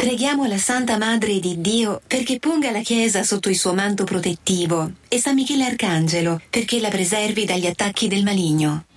Preghiamo la Santa Madre di Dio perché ponga la Chiesa sotto il suo manto protettivo e San Michele Arcangelo perché la preservi dagli attacchi del maligno.